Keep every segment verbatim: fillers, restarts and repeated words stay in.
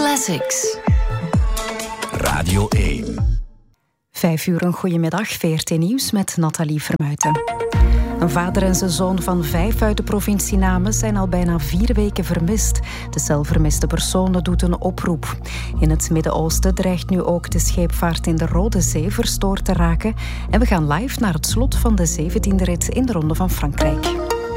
Classics. Radio één. Vijf uur, een goedemiddag, V R T Nieuws met Nathalie Vermuijten. Een vader en zijn zoon van vijf uit de provincie Namen zijn al bijna vier weken vermist. De cel vermiste personen doet een oproep. In het Midden-Oosten dreigt nu ook de scheepvaart in de Rode Zee verstoord te raken. En we gaan live naar het slot van de zeventiende rit in de Ronde van Frankrijk.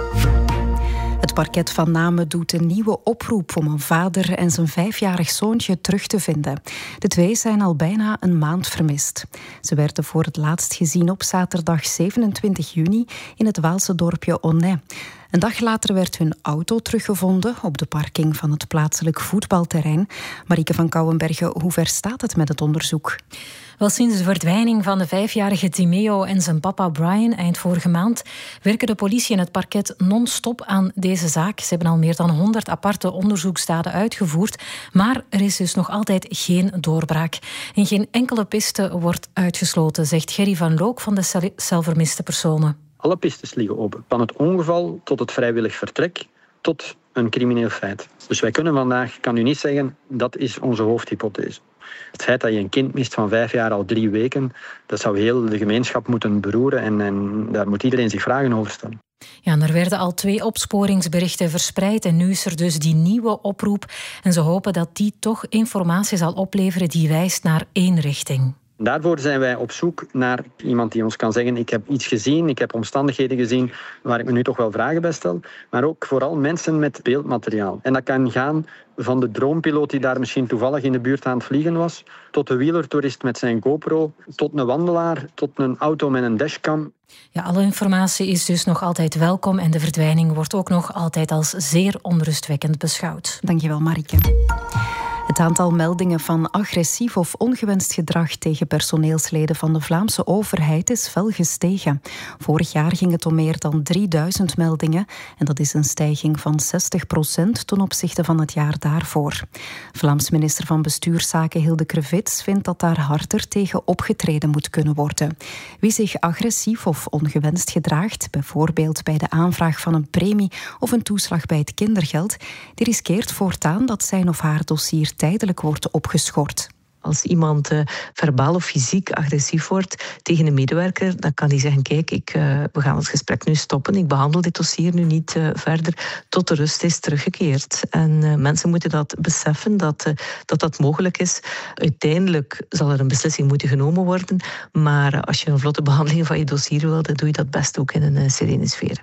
Het parket van Namen doet een nieuwe oproep om een vader en zijn vijfjarig zoontje terug te vinden. De twee zijn al bijna een maand vermist. Ze werden voor het laatst gezien op zaterdag zevenentwintig juni in het Waalse dorpje Onnay. Een dag later werd hun auto teruggevonden op de parking van het plaatselijk voetbalterrein. Marieke van Kouwenbergen, hoe ver staat het met het onderzoek? Wel, sinds de verdwijning van de vijfjarige Timeo en zijn papa Brian eind vorige maand werken de politie en het parket non-stop aan deze zaak. Ze hebben al meer dan honderd aparte onderzoeksdaden uitgevoerd, maar er is dus nog altijd geen doorbraak. En geen enkele piste wordt uitgesloten, zegt Gerry van Look van de celvermiste personen. Alle pistes liggen open, van het ongeval tot het vrijwillig vertrek tot een crimineel feit. Dus wij kunnen vandaag, ik kan u niet zeggen, dat is onze hoofdhypothese. Het feit dat je een kind mist van vijf jaar al drie weken, dat zou heel de gemeenschap moeten beroeren en, en daar moet iedereen zich vragen over stellen. Ja, en er werden al twee opsporingsberichten verspreid en nu is er dus die nieuwe oproep. En ze hopen dat die toch informatie zal opleveren die wijst naar één richting. Daarvoor zijn wij op zoek naar iemand die ons kan zeggen, ik heb iets gezien, ik heb omstandigheden gezien waar ik me nu toch wel vragen bij stel, maar ook vooral mensen met beeldmateriaal. En dat kan gaan van de droompiloot die daar misschien toevallig in de buurt aan het vliegen was, tot de wielertoerist met zijn GoPro, tot een wandelaar, tot een auto met een dashcam. Ja, alle informatie is dus nog altijd welkom en de verdwijning wordt ook nog altijd als zeer onrustwekkend beschouwd. Dankjewel, Marieke. Het aantal meldingen van agressief of ongewenst gedrag tegen personeelsleden van de Vlaamse overheid is fel gestegen. Vorig jaar ging het om meer dan drieduizend meldingen en dat is een stijging van zestig procent ten opzichte van het jaar daarvoor. Vlaams minister van Bestuurszaken Hilde Krevits vindt dat daar harder tegen opgetreden moet kunnen worden. Wie zich agressief of ongewenst gedraagt, bijvoorbeeld bij de aanvraag van een premie of een toeslag bij het kindergeld, die riskeert voortaan dat zijn of haar dossier tijdelijk wordt opgeschort. Als iemand uh, verbaal of fysiek agressief wordt tegen een medewerker, dan kan die zeggen, kijk, ik, uh, we gaan het gesprek nu stoppen. Ik behandel dit dossier nu niet uh, verder tot de rust is teruggekeerd. En uh, mensen moeten dat beseffen, dat, uh, dat dat mogelijk is. Uiteindelijk zal er een beslissing moeten genomen worden, maar uh, als je een vlotte behandeling van je dossier wil, dan doe je dat best ook in een uh, serene sfeer.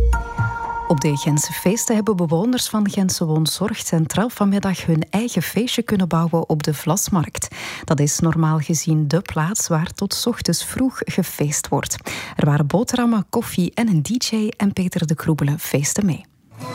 Op de Gentse feesten hebben bewoners van Gentse Woonzorg Centraal vanmiddag hun eigen feestje kunnen bouwen op de Vlasmarkt. Dat is normaal gezien de plaats waar tot 's ochtends vroeg gefeest wordt. Er waren boterhammen, koffie en een D J en Peter de Kroebelen feesten mee.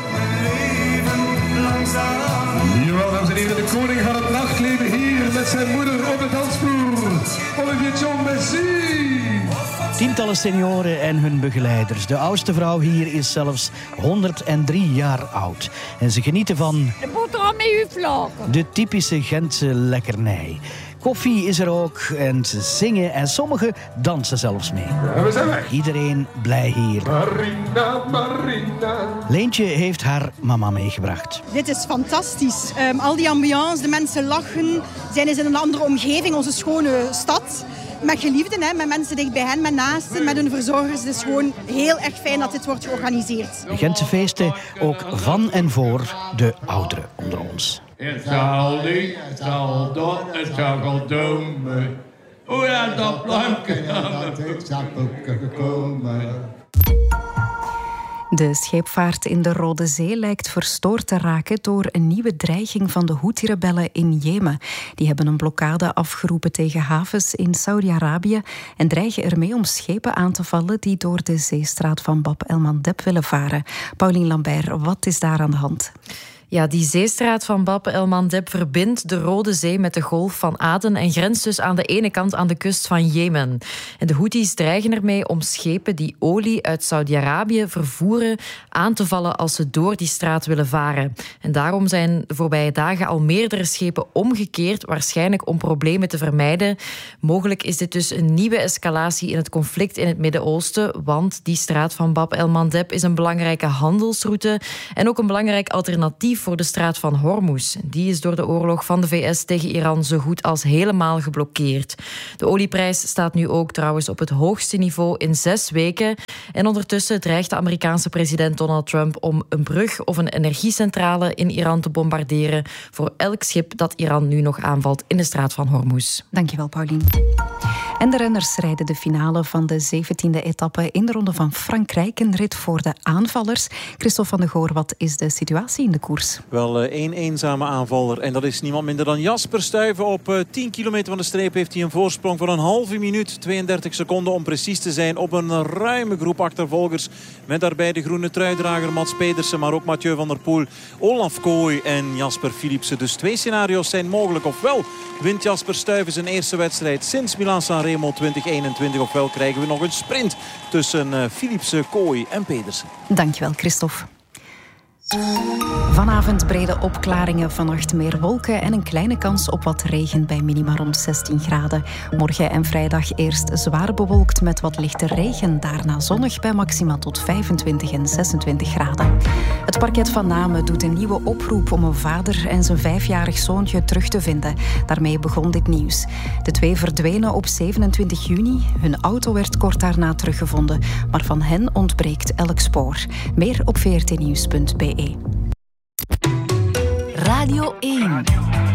Jawel, dames en heren, de koning gaat het nachtleven hier met zijn moeder op de dansvloer. Olivier John, merci! Tientallen senioren en hun begeleiders. De oudste vrouw hier is zelfs honderddrie jaar oud. En ze genieten van de boterham met uw vlaken. De typische Gentse lekkernij. Koffie is er ook en ze zingen en sommigen dansen zelfs mee. Ja, we zijn weg. Iedereen blij hier. Marina, Marina. Leentje heeft haar mama meegebracht. Dit is fantastisch. Um, al die ambiance, de mensen lachen. Zijn eens in een andere omgeving, onze schone stad. Met geliefden, hè, met mensen dicht bij hen, met naasten, met hun verzorgers. Het is gewoon heel erg fijn dat dit wordt georganiseerd. De Gentse feesten ook van en voor de ouderen onder ons. Het zal niet, het zal dat, het zal doen. Hoe ja, dat planken dat het zal komen. De scheepvaart in de Rode Zee lijkt verstoord te raken door een nieuwe dreiging van de Houthi-rebellen in Jemen. Die hebben een blokkade afgeroepen tegen havens in Saudi-Arabië en dreigen ermee om schepen aan te vallen die door de zeestraat van Bab el-Mandeb willen varen. Paulien Lambert, wat is daar aan de hand? Ja, die zeestraat van Bab el-Mandeb verbindt de Rode Zee met de Golf van Aden en grenst dus aan de ene kant aan de kust van Jemen. En de Houthis dreigen ermee om schepen die olie uit Saudi-Arabië vervoeren aan te vallen als ze door die straat willen varen. En daarom zijn de voorbije dagen al meerdere schepen omgekeerd, waarschijnlijk om problemen te vermijden. Mogelijk is dit dus een nieuwe escalatie in het conflict in het Midden-Oosten, want die straat van Bab el-Mandeb is een belangrijke handelsroute en ook een belangrijk alternatief voor de straat van Hormuz. Die is door de oorlog van de V S tegen Iran zo goed als helemaal geblokkeerd. De olieprijs staat nu ook trouwens op het hoogste niveau in zes weken. En ondertussen dreigt de Amerikaanse president Donald Trump om een brug of een energiecentrale in Iran te bombarderen voor elk schip dat Iran nu nog aanvalt in de straat van Hormuz. Dankjewel, Paulien. En de renners rijden de finale van de zeventiende etappe in de Ronde van Frankrijk. Een rit voor de aanvallers. Christophe van de Goor, wat is de situatie in de koers? Wel één eenzame aanvaller en dat is niemand minder dan Jasper Stuyven. Op tien kilometer van de streep heeft hij een voorsprong van een halve minuut, tweeëndertig seconden om precies te zijn, op een ruime groep achtervolgers. Met daarbij de groene truidrager Mats Pedersen, maar ook Mathieu van der Poel, Olaf Kooi en Jasper Philipsen. Dus twee scenario's zijn mogelijk. Ofwel wint Jasper Stuyven zijn eerste wedstrijd sinds Milaan-San Remo twintig eenentwintig. Ofwel krijgen we nog een sprint tussen Philipsen, Kooi en Pedersen. Dankjewel, Christophe. Vanavond brede opklaringen, vannacht meer wolken en een kleine kans op wat regen bij minima rond zestien graden. Morgen en vrijdag eerst zwaar bewolkt met wat lichte regen, daarna zonnig bij maxima tot vijfentwintig en zesentwintig graden. Het parket van Namen doet een nieuwe oproep om een vader en zijn vijfjarig zoontje terug te vinden. Daarmee begon dit nieuws. De twee verdwenen op zevenentwintig juni. Hun auto werd kort daarna teruggevonden, maar van hen ontbreekt elk spoor. Meer op v r t nieuws punt b e. Radio één.